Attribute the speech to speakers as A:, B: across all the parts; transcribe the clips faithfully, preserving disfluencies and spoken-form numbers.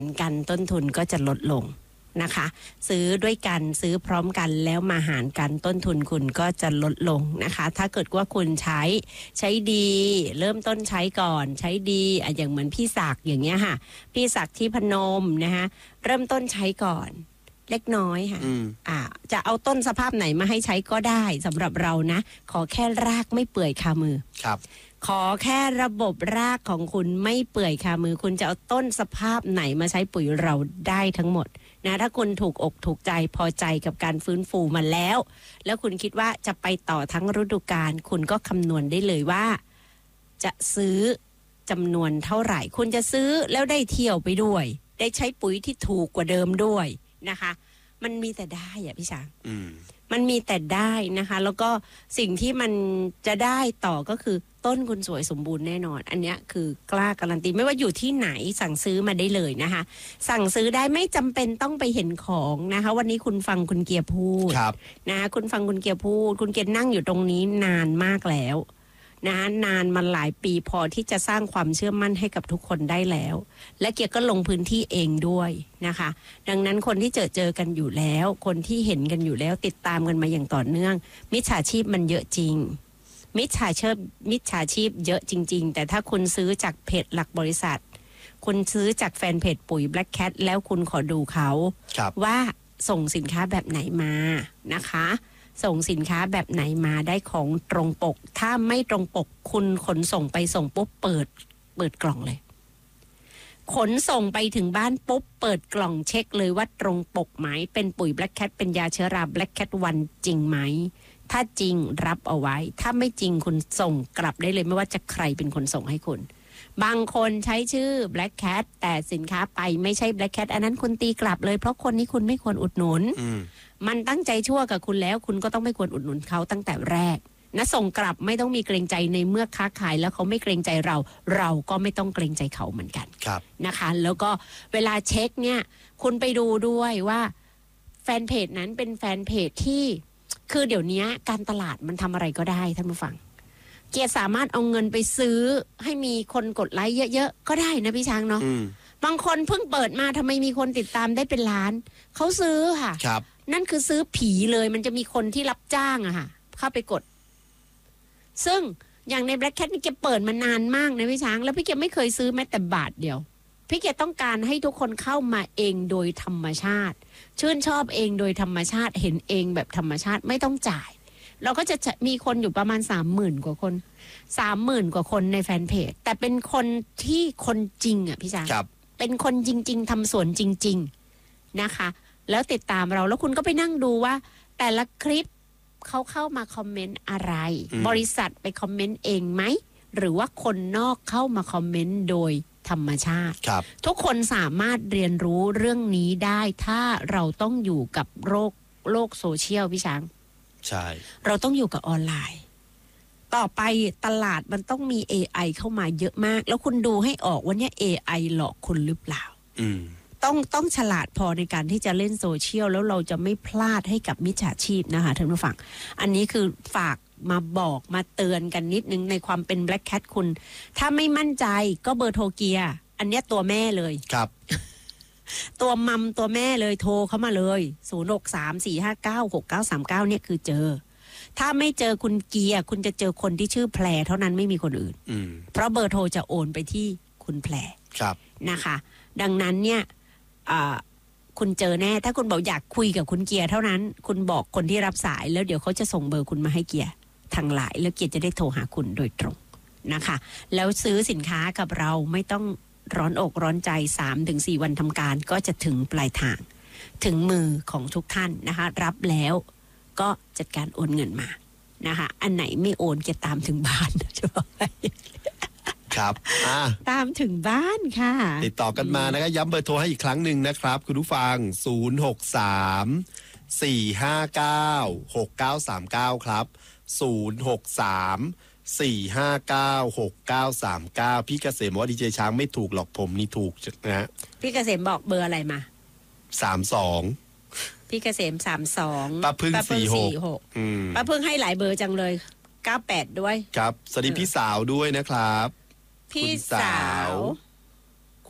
A: กันต้นทุนก็จะลดลงนะคะซื้อด้วยกันซื้อพร้อมกันแล้วมาหารกันต้นทุนคุณก็จะลดลงนะคะถ้าเกิดว่าคุณใช้ใช้ดีเริ่มต้นใช้ก่อนใช้ดีอ่ะอย่างเหมือนพี่ศักดิ์อย่างเงี้ยค่ะพี่ศักดิ์ที่พนมนะคะเริ่มต้นใช้ก่อนเล็กน้อยค่ะอ่าจะเอาต้นสภาพไหนมาให้ใช้ก็ได้สำหรับเรานะขอแค่รากไม่เปื่อยคามือ
B: ครับ
A: ขอแค่ระบบรากของคุณไม่เปื่อยคามือคุณจะเอาต้นสภาพไหนมาใช้ปุ๋ยเราได้ทั้งหมดนะถ้าคุณถูกอกถูกใจพอใจกับการฟื้นฟูมาแล้วแล้วคุณคิดว่าจะไปต่อทั้งฤดูกาลคุณก็คำนวณได้เลยว่าจะซื้อจำนวนเท่าไหร่คุณจะซื้อแล้วได้เที่ยวไปด้วยได้ใช้ปุ๋ยที่ถูกกว่าเดิมด้วยนะคะมันมีแต่ได้อะพี่ช้างมันมีแต่ได้นะคะแล้วก็สิ่งที่มันจะได้ต่อก็คือต้นคุณสวยสมบูรณ์แน่นอนอันนี้คือกล้าการันตีไม่ว่าอยู่ที่ไหนสั่งซื้อมาได้เลยนะคะสั่งซื้อได้ไม่จำเป็นต้องไปเห็นของนะคะวันนี้คุณฟังคุณเกียร์พูดนะคุณฟังคุณเกียร์พูดคุณเกียร์นั่งอยู่ตรงนี้นานมากแล้วนะนานมาหลายปีพอที่จะสร้างความเชื่อมั่นให้กับทุกคนได้แล้วและเกียร์ก็ลงพื้นที่เองด้วยนะคะดังนั้นคนที่เจอเจอกันอยู่แล้วคนที่เห็นกันอยู่แล้วติดตามกันมาอย่างต่อเนื่องมิจฉาชีพมันเยอะจริงมิจฉาชีพมิจฉาชีพเยอะจริงๆแต่ถ้าคุณซื้อจากเพจหลักบริษัทคุณซื้อจากแฟนเพจปุ๋ย Black Cat แล้วคุณขอดูเขาว่าส่งสินค้าแบบไหนมานะคะส่งสินค้าแบบไหนมาได้ของตรงปกถ้าไม่ตรงปกคุณขนส่งไปส่งปุ๊บเปิดเปิดกล่องเลยขนส่งไปถึงบ้านปุ๊บเปิดกล่องเช็คเลยว่าตรงปกไหมเป็นปุ๋ย Black Cat เป็นยาเชื้อรา Black Cat วันจริงไหมถ้าจริงรับเอาไว้ถ้าไม่จริงคุณส่งกลับได้เลยไม่ว่าจะใครเป็นคนส่งให้คุณบางคนใช้ชื่อ Black Cat แต่สินค้าไปไม่ใช่ Black Cat อันนั้นคุณตีกลับเลยเพราะคนนี้คุณไม่ควรอุดหนุนมันตั้งใจชั่วกับคุณแล้วคุณก็ต้องไม่ควรอุดหนุนเขาตั้งแต่แรกนะส่งกลับไม่ต้องมีเกรงใจในเมื่อค้าขายแล้วเขาไม่เกรงใจเราเราก็ไม่ต้องเกรงใจเขาเหมือนกันนะคะแล้วก็เวลาเช็คเนี่ยคุณไปดูด้วยว่าแฟนเพจนั้นเป็นแฟนเพจที่คือเดี๋ยวนี้การตลาดมันทำอะไรก็ได้ท่านผู้ฟังเกียรติสามารถเอาเงินไปซื้อให้มีคนกดไลค์เยอะๆก็ได้นะพี่ช้างเนาะบางคนเพิ่งเปิดมาทำไมมีคนติดตามได้เป็นล้านเขาซื้อค่ะนั่นคือซื้อผีเลยมันจะมีคนที่รับจ้างอะค่ะเข้าไปกดซึ่งอย่างใน Black Cat นี่แกเปิดมานานมากนะพี่ช้างแล้วพี่แกไม่เคยซื้อแม้แต่บาทเดียวพี่แกต้องการให้ทุกคนเข้ามาเองโดยธรรมชาติชื่นชอบเองโดยธรรมชาติเห็นเองแบบธรรมชาติไม่ต้องจ่ายเราก็จะมีคนอยู่ประมาณสามหมื่นกว่าคนสามหมื่นกว่าคนในแฟนเพจแต่เป็นคนที่คนจริงอ่ะพี่ช้างเป็นคนจริงๆทำสวนจริงๆนะคะแล้วติดตามเราแล้วคุณก็ไปนั่งดูว่าแต่ละคลิปเขาเข้ามาคอมเมนต์อะไรบริษัทไปคอมเมนต์เองไหมหรือว่าคนนอกเข้ามาคอมเมนต์โดยธรรมชาติทุกคนสามารถเรียนรู้เรื่องนี้ได้ถ้าเราต้องอยู่กับโลกโลกโซเชียลพี่ช้าง
B: ใช่
A: เราต้องอยู่กับออนไลน์ต่อไปตลาดมันต้องมี เอ ไอ เข้ามาเยอะมากแล้วคุณดูให้ออกว่าเนี่ย เอ ไอ หลอกคุณหรือเปล่าต้องต้องฉลาดพอในการที่จะเล่นโซเชียลแล้วเราจะไม่พลาดให้กับมิจฉาชีพนะคะท่านผู้ฟังอันนี้คือฝากมาบอกมาเตือนกันนิดนึงในความเป็น Black Cat คุณถ้าไม่มั่นใจก็เบอร์โทรเกียร์อันนี้ตัวแม่เลย
B: ครับ
A: ตัวมัมตัวแม่เลยโทรเข้ามาเลยศูนย์ หก สาม สี่ ห้า เก้า หก เก้า สาม เก้าเนี่ยคือเจอถ้าไม่เจอคุณเกียร์คุณจะเจอคนที่ชื่อแพรเท่านั้นไม่มีคนอื่นเพราะเบอร์โทรจะโอนไปที่คุณแพรนะคะดังนั้นเนี่ยคุณเจอแน่ถ้าคุณบอกอยากคุยกับคุณเกียร์เท่านั้นคุณบอกคนที่รับสายแล้วเดี๋ยวเขาจะส่งเบอร์คุณมาให้เกียร์ทางไลน์แล้วเกียร์จะได้โทรหาคุณโดยตรงนะคะแล้วซื้อสินค้ากับเราไม่ต้องร้อนอกร้อนใจ สามถึงสี่ วันทำการก็จะถึงปลายทางถึงมือของทุกท่านนะคะรับแล้วก็จัดการโอนเงินมานะคะอันไหนไม่โอนเกียร์ตามถึงบ้านจะบอก
B: ครับ
A: ตามถึงบ้านค่ะ
B: ติดต่อกันมานะครับย้ำเบอร์โทรให้อีกครั้งหนึ่งนะครับคุณผู้ฟังศูนย์ หก สาม สี่ ห้า เก้า หก เก้า สาม เก้าครับศูนย์ หก สาม สี่ ห้า เก้า หก เก้า สาม เก้าพี่เกษมบอกว่าดีเจช้างไม่ถูกหรอกผมนี่ถูกนะฮะ
A: พี่เกษมบอกเบอร์อะไรมา
B: สามสอง
A: พี่เกษมสามสอง
B: ป้าพึ่งสี่หก
A: ป้าพึ่งให้หลายเบอร์จังเลยเก้าแปดด้วย
B: ครับสวัสดีพี่สาวด้วยนะครับ
A: พี่สาวค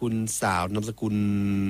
B: คุณสาวนามสกุล